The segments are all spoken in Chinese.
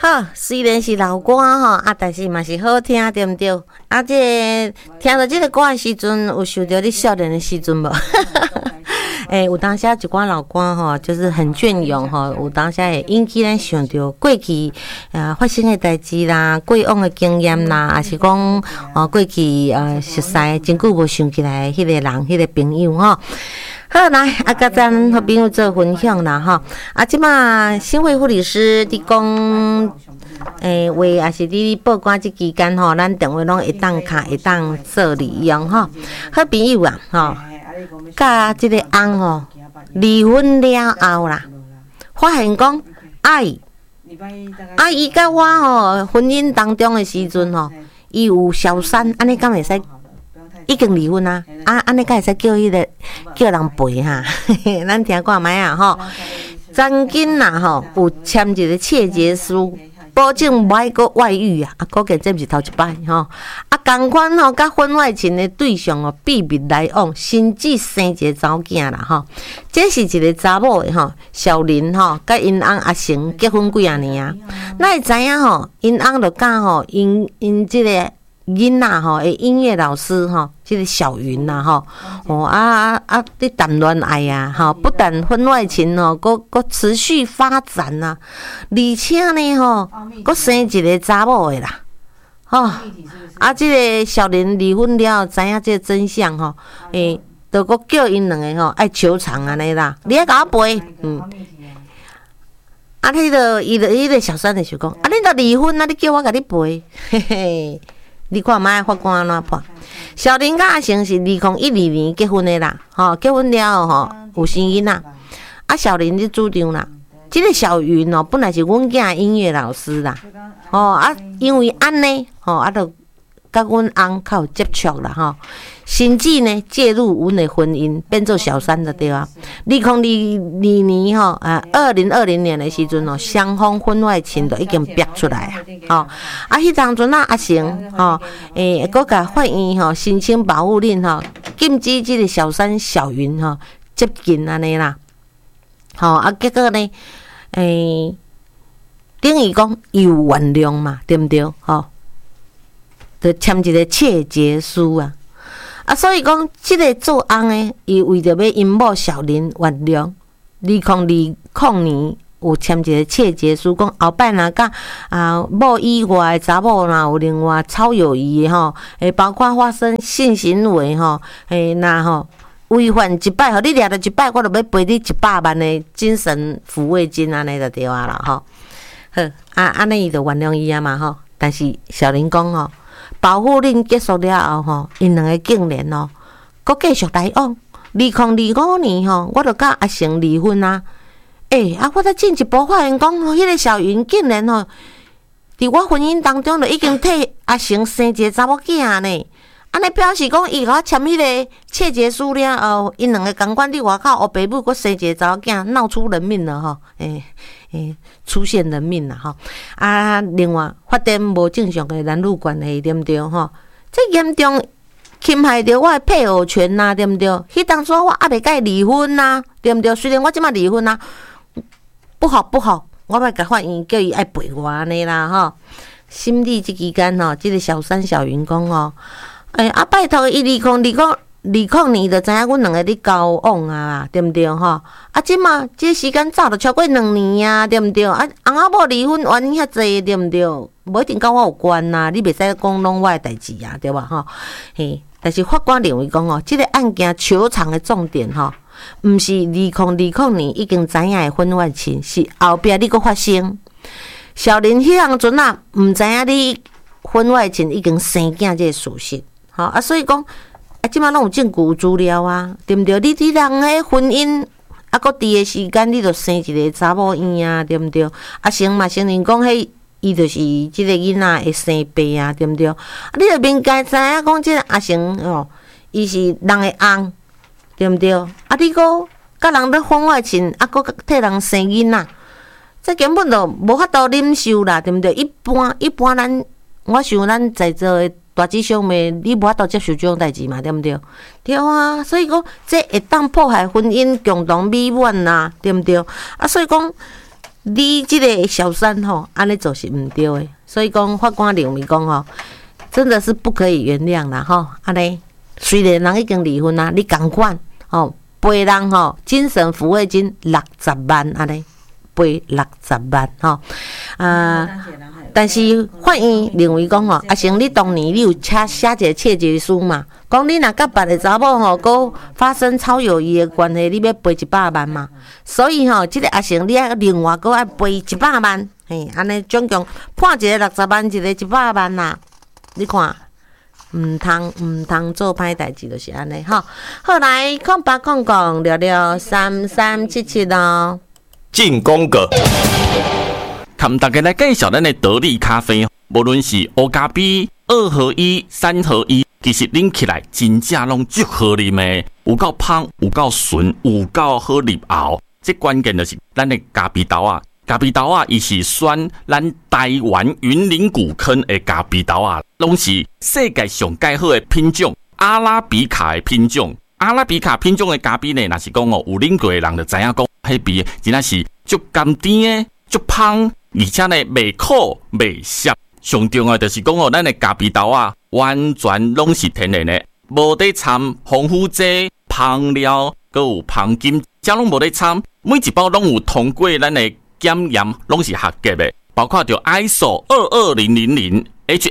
好，虽然是老歌吼，但是嘛是好听，对毋对？听到这个歌的时阵，有想到你少年的时阵无？有当时一寡老歌吼，就是很隽永吼，有当时会引起咱想到过去发生的代志啦，过往的经验啦，还是讲过去熟悉真久无想起来迄个人、迄个朋友吼。好来，甲咱和朋友做分享啦吼。即马新会护理师伫讲，话也是伫报关即期间吼，咱电话拢会当卡，会当做利用吼。好朋友啊，吼，甲即个翁吼离婚了后啦，发现讲伊甲我吼婚姻当中的时阵吼，伊有小三，安尼敢会使？已经离婚啊！安尼敢会使叫迄个叫人陪哈？咱听看卖啊吼。曾经啦吼，有签一个切结书，保证袂个外遇啊！可见这毋是头一摆吼。同款吼，甲婚外情的对象哦，秘密来往，甚至生一个查某囝啦吼。这是一个查某的吼，小林吼，甲因翁阿成结婚几啊年啊？咱会知影吼，因翁就讲吼，因即个。囡仔吼，诶，音乐老师吼，即个小云呐吼，你谈恋爱啊，吼，不但婚外情哦，佫持续发展呐，而且呢吼，佫生一个查某的啦，吼，即个小林离婚了，知影即个真相吼，就佫叫因两个吼爱求偿安尼啦，你爱甲我陪，迄个小三就想讲，你若离婚你叫我甲你陪，嘿嘿。你看卖法官安怎判？小林甲阿成是2012年结婚的啦，吼，结婚了吼有生囡仔，小林就主张啦。这个小云哦，本来是阮囝音乐老师啦，因为安尼就甲阮翁较有接触啦，吼，甚至呢介入阮的婚姻，变做小三就对啊。2022年吼，2020年的时阵哦，双方婚外情都已经逼出来啊，迄当阵阿成佫甲法院吼申请保护令吼，禁止即个小三小云吼接近安尼啦，结果呢，等于讲伊有原谅嘛，对毋对？就签一个切结书啊，所以讲，即个做翁的，伊为着要因某小林原谅，2020年有签一个切结书，讲后摆若甲某以外的查某若有另外超友谊的吼，包括发生性行为吼，违反一摆，你掠着一摆，我就要赔你100万的精神抚慰金安尼就对啊啦吼。好，安尼伊就原谅伊啊嘛吼，但是小林讲吼。保护令结束了后吼，因两个竟然佫继续来往。2025年吼，我就甲阿成离婚啊。我再进一步发现讲，迄个小云竟然吼，伫我婚姻当中就已经替阿成生一个查某囝呢。安尼表示讲，伊甲我签迄个切结书了后，因两个同款伫外口黑爸母佫生一个查某囝，闹出人命了吼。出现人命啦吼，另外发展无正常的男女关系，对毋对吼？这严重侵害着我的配偶权呐，对毋对？迄当初我还袂甲伊离婚呐，对毋对？虽然我即马离婚啊，不好，我要甲法院叫伊爱陪我安尼啦吼。心理即期间吼，即个小三小云讲吼，拜托伊2020年就知影阮两个咧交往啊，对毋对吼？即马即时间早就超过2年啊，对毋对？翁仔某离婚原因遐济，对毋对？无一定甲我有关呐，你袂使讲拢我的代志啊，对吧？吼，但是法官认为讲吼，即个案件求偿的重点吼，毋是2020年已经知影的婚外情，是后壁你佫发生。小林迄当阵啊，毋知影你婚外情已经生囝这个事实，所以讲。即马拢有证据有资料啊，对毋对？你人诶婚姻佫伫诶时间，你著生一个查某婴啊，对毋对？成嘛承认讲，迄伊就是即个囡仔会生病啊，对毋对？你著明该知影讲，即个阿成哦，伊是人诶翁，对毋对？你佫甲人咧婚外情，佫替人生囡仔，这根本就无法度忍受啦，对毋对？一般我想咱在座诶。大致上面你无法度接受这种代志嘛，对毋对？对啊，所以讲这会当破坏婚姻共同美满呐，对毋对？所以讲你即个小三吼，安尼做是毋对的，所以讲法官认为讲吼，真的是不可以原谅啦吼。安尼虽然人已经离婚啦，你共款吼赔人吼精神抚慰金60万安尼，赔60万吼但是法院认为讲吼，啊，像你当年你有写一个切结书嘛，讲你若甲别个查某吼，搁发生超友谊的关系，你要赔100万嘛。所以吼，即个阿成你要另外搁要赔100万，嘿，安尼总共判一个60万，一个100万啦。你看，毋通做歹代志，就是安尼吼。好来，0800聊聊3377哦。 进广告。跟大家来介绍咱的得力咖啡，无论是乌咖啡、2合1、3合1，其实啉起来真正拢足好啉的，有够香，有够纯，有够好入喉。这关键就是咱的咖啡豆啊，咖啡豆啊，伊是选咱台湾云林古坑的咖啡豆啊，拢是世界上介好的品种，阿拉比卡的品种。阿拉比卡品种的咖啡呢，若是讲哦，有啉过的人就知影讲，迄边真正是足甘甜的，足香。而且呢，袂苦袂涩，上重要就是讲哦，咱的咖啡豆啊，完全拢是天然的，无得掺防腐剂、香料，佮有香精，这拢无得掺。每一包拢有通过咱的检验，拢是合格的，包括着 ISO 22000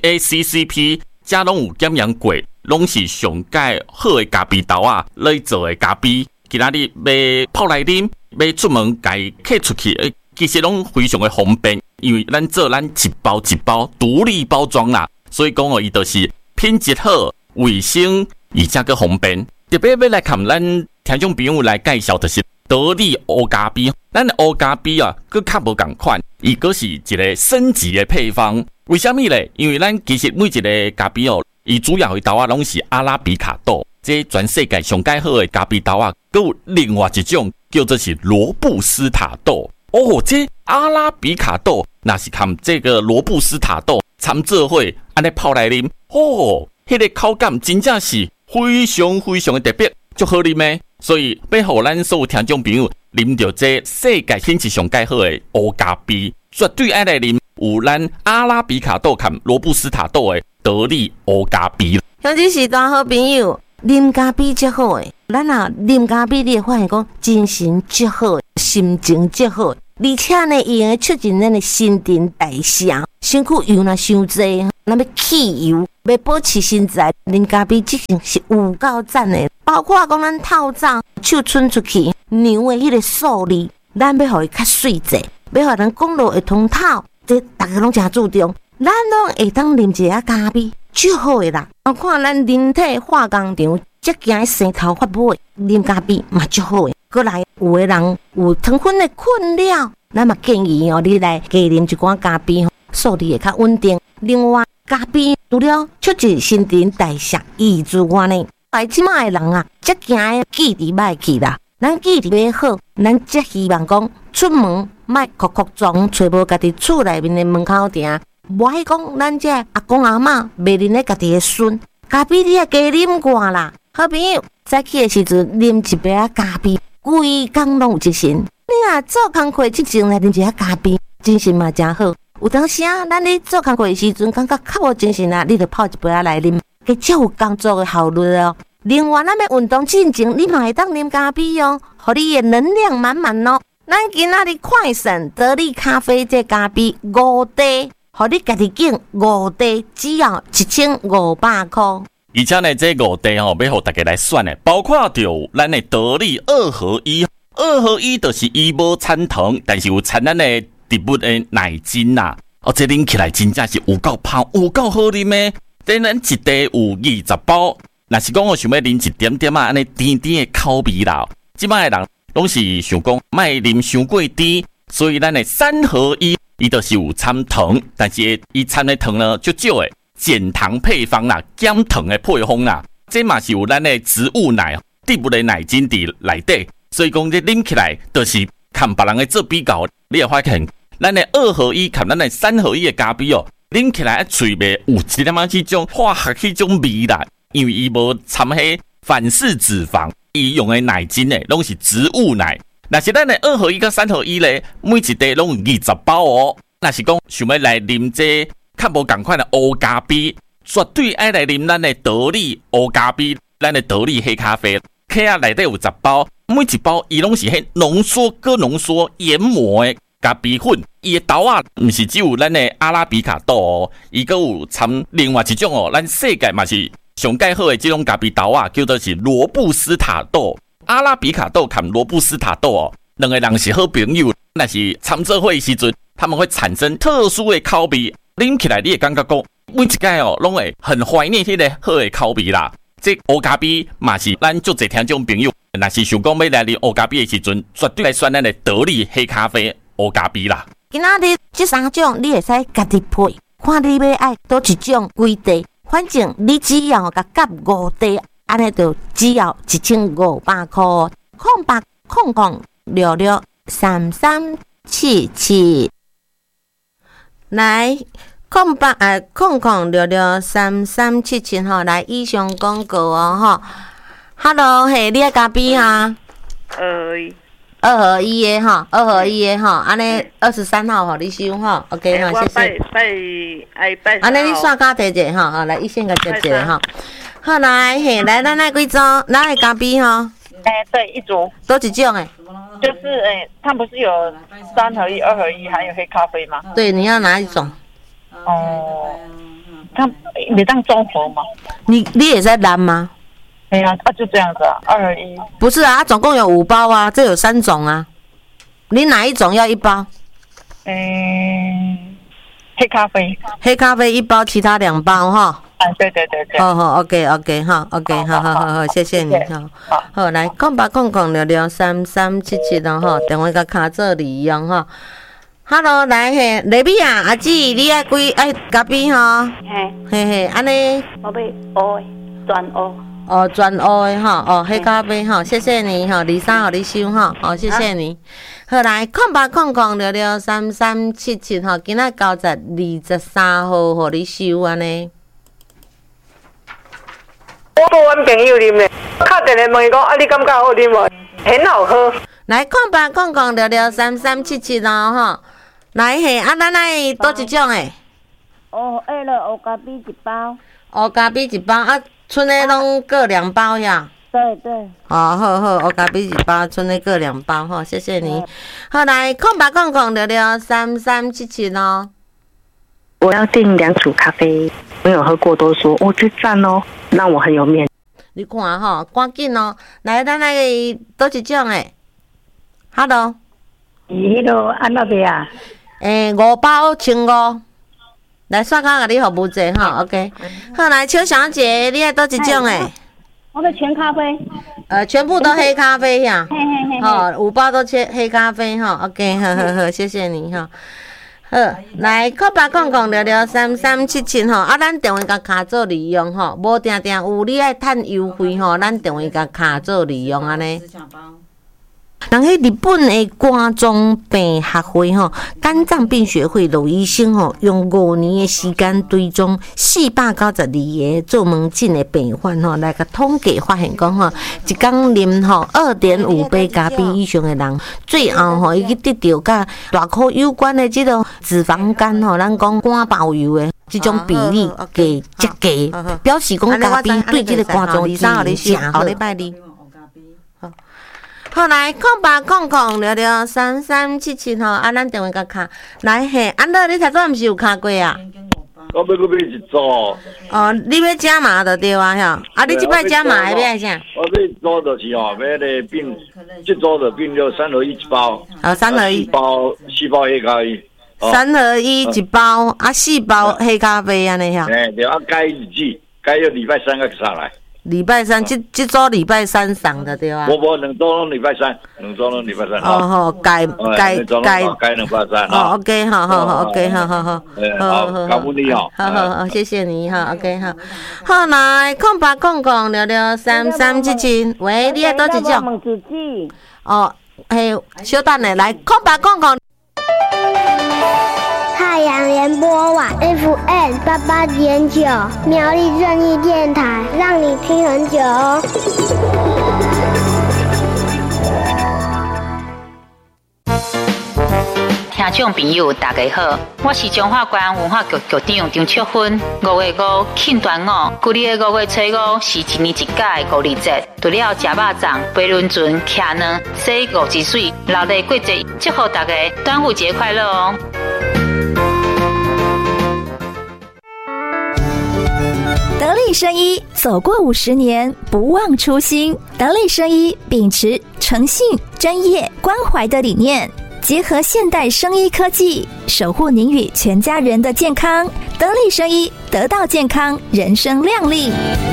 HACCP， 这拢有检验过，拢是上界好的咖啡豆啊来做的咖啡。今仔日要泡来啉，要出门家摕出去。其实拢非常的方便，因为咱做咱一包一包独立包装啦，所以讲哦，伊就是品质好、卫生，而且个方便。特别要来看咱听众朋友来介绍，就是得力乌咖啡。咱的乌咖啡啊，佮较无共款，伊个是一个升级的配方。为什么咧？因为咱其实每一个咖啡哦，伊主要的豆啊，拢是阿拉比卡豆，这全世界上介好的咖啡豆啊，佮有另外一种叫做是罗布斯塔豆。哦，这阿拉比卡豆那是含这个罗布斯塔豆掺做伙，安尼泡来啉，哦，迄个口感真正是非常非常的特别，足好啉的。所以要互咱所有听众朋友啉到这世界品质上介好的乌咖啡，绝对爱来啉有咱阿拉比卡豆含罗布斯塔豆的得力乌咖啡。 兄弟是大好朋友，啉咖啡足好诶，咱啊啉咖啡，你会发现讲精神足好，心情足好。而且呢，伊会促进咱的新陈代谢，身躯油若伤济，咱要去油，要保持身材，啉咖啡即阵是有够赞的。包括讲咱透早手伸出去，牛的迄个数字，咱要互伊较水济，要互咱讲路会通透，这大家拢真注重。咱拢会当啉一下咖啡，足好的啦。看咱人体化工厂，则惊生头发尾，啉咖啡嘛足好的。过来，有的人有糖分的困扰，咱嘛建议哦，你来加啉一罐咖啡，数字会较稳定。另外，咖啡除了促进新陈代谢以之外呢，即卖的人啊，则惊记忆歹去啦。咱记忆要好，咱则希望讲出门莫哭哭撞，找无家己厝内面的门口埕。无爱讲咱这阿公阿嬷袂啉咧家己的孙，咖啡你也加啉罐啦。好朋友，早起的时阵啉一杯咖啡。规工拢有精神，你若做工课之前来啉一下咖啡，精神嘛真好。有当时啊，咱咧做工课的时阵感觉较无精神啊，你就泡一杯来啉，加较有工作的效率哦。另外，咱要运动之前，你嘛会当啉咖啡哦，互你的能量满满哦。咱今仔日快省得力咖啡这咖啡5滴，互你家己拣5滴，只要1500块。 而且呢，这5滴吼，要互大家来选的，包括着咱的得力2合1。2合1就是伊无掺糖，但是有掺咱的植物的奶精啦。哦，这啉起来真正是有够香，有够好啉的。咱一滴有20包，若是讲我想要啉一点点啊，安尼甜甜的口味啦。即摆的人拢是想讲莫啉伤过甜，所以咱的3合1，伊就是有掺糖，但是伊掺的糖呢，足少的。减糖配方啦，减糖的配方啦，这嘛是有咱的植物奶、植物的奶精伫内底，所以讲这啉起来，就是看别人的做比较，你会发现咱的2合1和咱的3合1的咖啡哦，啉起来嘴味有一点仔这种化学迄种味啦，因为伊无掺迄反式脂肪，伊用的奶精呢，拢是植物奶， 若是咱的2合1跟3合1咧，每一袋拢有20包哦。若是讲想要来啉这较无共款的乌咖啡，绝对爱来啉咱的道理乌咖啡，咱的道理黑咖啡。客啊内底有10包，每一包伊拢是迄浓缩搁浓缩研磨的咖啡粉。伊的豆啊，毋是只有咱的阿拉比卡豆哦，伊搁有掺另外一种哦，咱世界嘛是上介好的这种咖啡豆啊，叫做是罗布斯塔豆。阿拉比卡豆含罗布斯塔豆哦，两个人是好朋友，那是参做会时阵，他们会产生特殊的口味，啉起来你会感觉讲，每一届哦，拢会很怀念迄个好的口味啦。这乌咖啡嘛是咱足侪听众朋友，若是想讲要来啉乌咖啡的时阵，绝对来选咱的得力黑咖啡乌咖啡啦。 今仔日这3种你会使家己配，看你要爱倒一种几袋，反正你只要甲夹5袋。安尼就只要1500块，0800663377，来0800663377吼，来以上广告哦吼。Hello， 嘿，你的咖啡哈？2合1的吼，2合1的吼，安尼23号互你收吼 ，OK 吼，谢谢。安尼你刷卡摕者吼，好来一线甲接者吼。好来，嘿，来，咱来几组？咱的咖啡哈？ 对，一组。 都一种就是它不是有3合1、2合1，还有黑咖啡吗？ 对，你要哪一种？ 哦，它你当综合吗？ 你也在蓝吗？ 对啊，就这样子啊，2合1。 不是啊，总共有5包啊，这有3种啊。你哪一种要1包？ 黑咖啡。 黑咖啡1包，其他2包哈。 对。 好 ，OK，哈 ，OK， 好，谢谢你哈。好，来0800663377哦吼，电话甲卡做利用吼。Hello， 来嘿，雷比啊，阿姊，你爱咖啡吼？嘿，安尼。 我要乌的，全乌。 哦，全乌的吼，黑咖啡吼，谢谢你吼，23互你收吼，谢谢你。好来0800663377吼，今仔9月23号互你收安尼。 我帮阮朋友啉的，敲电话问伊讲，你感觉好啉无？很好喝。 来0800663377哦吼，来嘿，咱爱倒一种诶？ 乌咖啡1包。 乌咖啡1包啊，剩的拢各2包呀。 对。 哦，好，乌咖啡1包，剩的各2包吼，谢谢你。好来0800663377哦。 我要订2组咖啡，没有喝过都说这赞哦，让我很有面。 你看吼，赶紧哦，来，咱来倒一种诶 ？Hello， 迄落安怎卖啊 ？5包1500，来刷卡甲你服务者吼 ，OK。好来，邱小姐，你爱倒一种诶？ 我的全咖啡。 全部都黑咖啡呀。 嘿。 好，5包都黑咖啡哈 ，OK， 好，谢谢你哈。好，来0800663377吼，咱电话甲卡做利用吼，无定有你爱趁优惠吼，咱电话甲卡做利用安尼。人迄日本的肝脏病学会吼，肝脏病学会陆医生吼，用5年的时间追踪492个做门诊的病患吼，来个统计发现讲吼，一工啉吼2.5杯咖啡以上的人，最后吼伊去得到甲大块有关的这种脂肪肝吼，咱讲肝包油的这种比例低极低，表示讲咖啡对这个肝脏真正好。礼拜2。好来0800663377吼，咱电话甲卡来嘿，安乐你头早毋是有卡过啊？ 我要买一组。 哦，你要加码就对啊，吼。你即摆加码要爱啥？ 我这组就是要咧变，这组就变了3合11包。 3合1。 4包黑咖啡。 3合11包，4包黑咖啡安尼吼。 对啊，改日子，改要礼拜3才上来。 礼拜3，这组礼拜3上的对啊。 无2组拢礼拜3， 哦，改礼拜 3。 哦 ，OK， 好 ，OK， 好。 好，感恩你哦。 好，谢谢你哈 ，OK， 好。好来0800663377，喂，你爱倒一种？哦，嘿，稍等下来0800。 太阳联播网 FM 88.9，苗栗正义电台，让你听很久哦。 众朋友大家好，我是中华关文化局局长张秋芬。5月5庆端午，旧历的5月初5是一年一届的五日节。除了吃肉粽、飞轮船、骑卵、洗五子水，热烈过节，祝福大家端午节快乐哦！ 得力生医走过50年，不忘初心。得力生医秉持诚信、专业、关怀的理念，结合现代生医科技，守护您与全家人的健康。得力生医，得到健康，人生亮丽。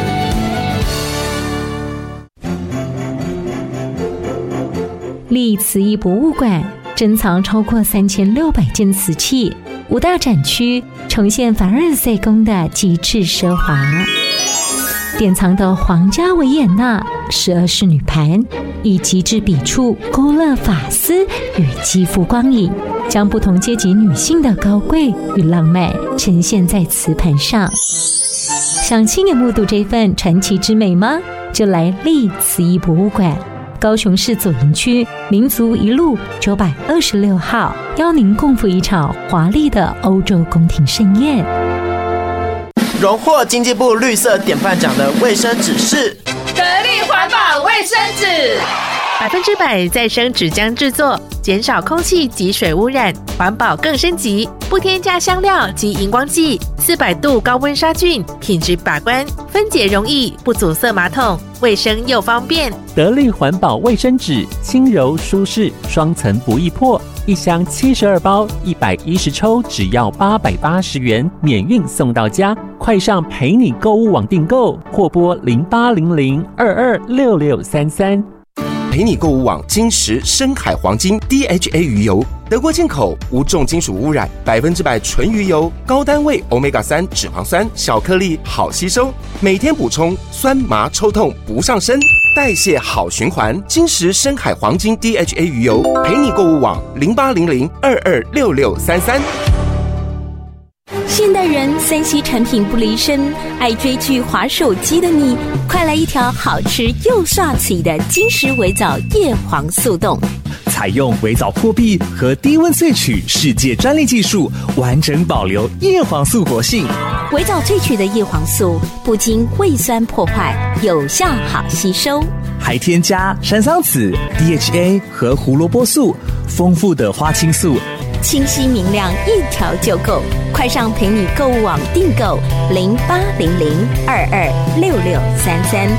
历慈义博物馆珍藏超过3600件瓷器，5大展区呈现凡尔赛宫的极致奢华。典藏的皇家维也纳12式女盘，以极致笔触勾勒发丝与肌肤光影，将不同阶级女性的高贵与浪漫呈现在瓷盘上。想亲眼目睹这份传奇之美吗？就来历慈义博物馆。高雄市左营区民族一路926号，邀您共赴一场华丽的欧洲宫廷盛宴。 荣获经济部绿色典范奖的卫生纸是得力环保卫生纸，100%再生纸浆制作，减少空气及水污染，环保更升级，不添加香料及荧光剂，400度高温杀菌，品质把关，分解容易，不阻塞马桶，卫生又方便。 得力环保卫生纸，轻柔舒适，双层不易破，一箱72包，110抽，只要880元，免运送到家。快上陪你购物网订购，或拨0800226633。 陪你购物网金石深海黄金 DHA 鱼油，德国进口，无重金属污染，100%纯鱼油，高单位 Omega-3 脂肪酸，小颗粒好吸收，每天补充，酸麻抽痛不上身，代谢好循环。金石深海黄金 DHA 鱼油，陪你购物网0800226633。 现代人3C 产品不离身，爱追剧滑手机的你，快来一条好吃又刷嘴的金石微藻叶黄素冻。 采用微藻破壁和低温萃取世界专利技术，完整保留叶黄素活性。 微藻萃取的叶黄素不经胃酸破坏，有效好吸收， 还添加山桑子、DHA 和胡萝卜素，丰富的花青素， 清晰明亮，一条就够。快上陪你购物网订购0800226633。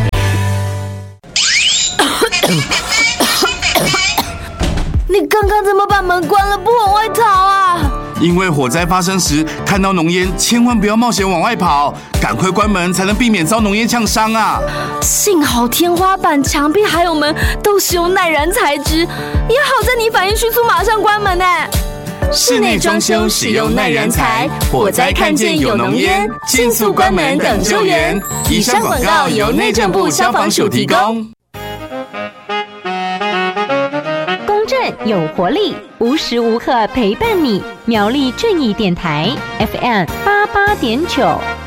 你刚刚怎么把门关了不往外逃啊？ 因为火灾发生时看到浓烟，千万不要冒险往外跑，赶快关门才能避免遭浓烟呛伤啊！ 幸好天花板、墙壁还有门都是用耐燃材质，也好在你反应迅速，马上关门呢。 室内装修使用耐燃材，火灾看见有浓烟，迅速关门等救援。以上广告由内政部消防署提供。 公正有活力，无时无刻陪伴你。苗栗正义电台 FM88.9。